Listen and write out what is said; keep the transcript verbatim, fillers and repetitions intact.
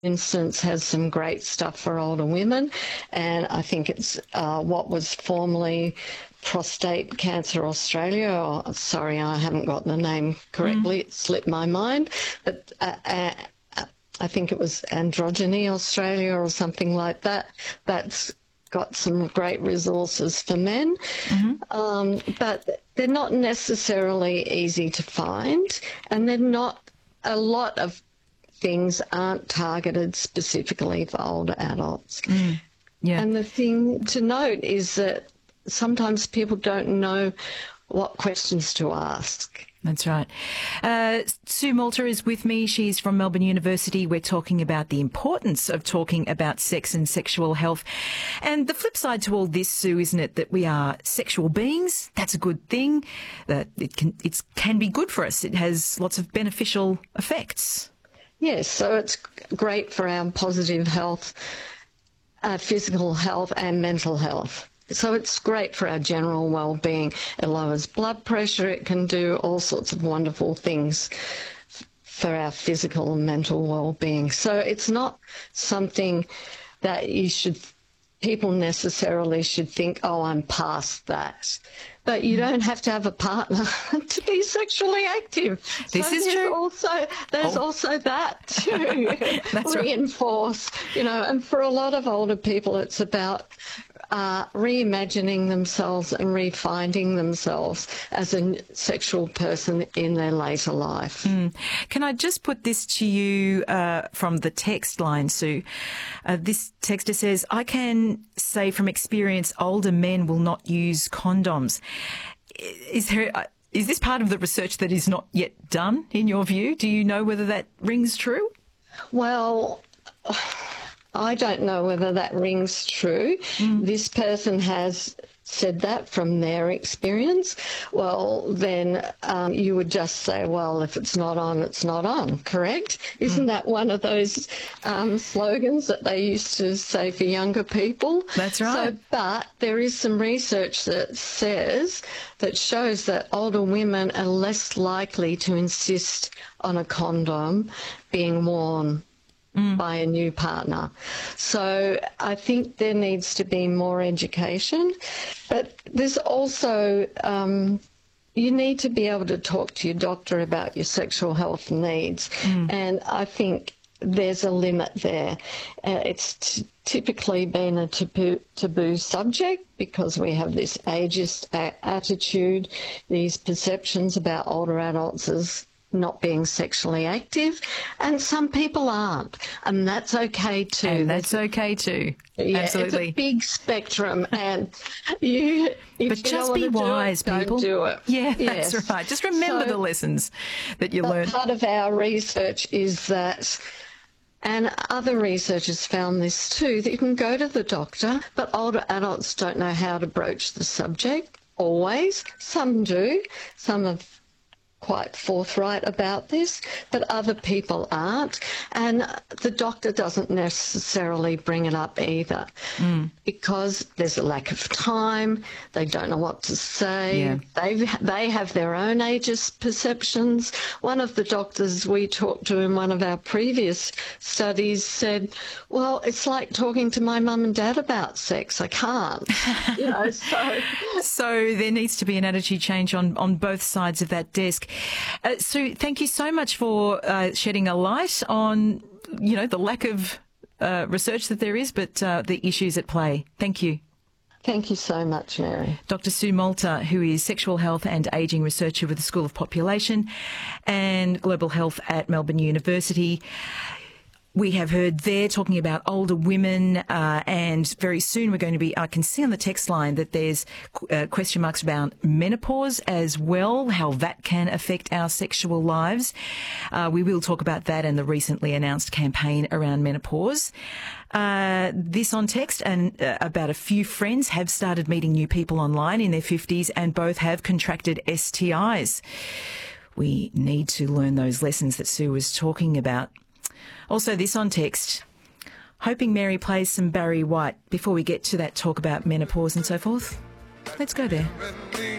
instance, has some great stuff for older women, and I think it's uh, what was formerly Prostate Cancer Australia, or sorry, I haven't got the name correctly, mm. it slipped my mind, but uh, uh, I think it was Androgyny Australia or something like that. That's got some great resources for men, mm-hmm. um, but they're not necessarily easy to find, and they're not, a lot of things aren't targeted specifically for older adults. Mm. Yeah. And the thing to note is that sometimes people don't know what questions to ask. That's right. Uh, Sue Malta is with me. She's from Melbourne University. We're talking about the importance of talking about sex and sexual health. And the flip side to all this, Sue, isn't it, that we are sexual beings? That's a good thing. That it can it can be good for us. It has lots of beneficial effects. Yes, so it's great for our positive health, uh, physical health and mental health. So it's great for our general well-being. It lowers blood pressure. It can do all sorts of wonderful things for our physical and mental well-being. So it's not something that you should, people necessarily should think, oh, I'm past that. But you don't have to have a partner to be sexually active. This so is there's true. Also, there's oh. also that to That's reinforce, right. you know, and for a lot of older people, it's about Uh, reimagining themselves and refinding themselves as a sexual person in their later life. Mm. Can I just put this to you uh, from the text line, Sue? Uh, this texter says, I can say from experience older men will not use condoms. Is there... Uh, Is this part of the research that is not yet done, in your view? Do you know whether that rings true? Well, I don't know whether that rings true. Mm. This person has said that from their experience. Well, then um, you would just say, well, if it's not on, it's not on, correct? Isn't mm. that one of those um, slogans that they used to say for younger people? That's right. So, but there is some research that says, that shows that older women are less likely to insist on a condom being worn Mm. by a new partner. So I think there needs to be more education, but there's also, um, you need to be able to talk to your doctor about your sexual health needs. Mm. And I think there's a limit there. Uh, it's t- typically been a taboo, taboo subject because we have this ageist a- attitude, these perceptions about older adults as not being sexually active, and some people aren't, and that's okay too. And that's okay too. Yeah, absolutely. It's a big spectrum, and you. If but you just don't be wise, do it, people. Don't do it. Yeah, yes. that's right. Just remember so, the lessons that you learned. Part of our research is that, and other researchers found this too, that you can go to the doctor, but older adults don't know how to broach the subject. Always, some do. Some have quite forthright about this, but other people aren't, and the doctor doesn't necessarily bring it up either mm. because there's a lack of time, they don't know what to say, yeah. they they have their own ageist perceptions. One of the doctors we talked to in one of our previous studies said, well, it's like talking to my mum and dad about sex, I can't. you know, so so there needs to be an attitude change on, on both sides of that desk. Uh, Sue, thank you so much for uh, shedding a light on, you know, the lack of uh, research that there is, but uh, the issues at play. Thank you. Thank you so much, Mary. Doctor Sue Malta, who is sexual health and ageing researcher with the School of Population and Global Health at Melbourne University. We have heard there talking about older women, uh, and very soon we're going to be, I can see on the text line that there's uh, question marks about menopause as well, how that can affect our sexual lives. Uh, we will talk about that and the recently announced campaign around menopause. Uh, this on text, and uh, about a few friends have started meeting new people online in their fifties and both have contracted S T Is. We need to learn those lessons that Sue was talking about. Also, this on text, hoping Mary plays some Barry White before we get to that talk about menopause and so forth. Let's go there.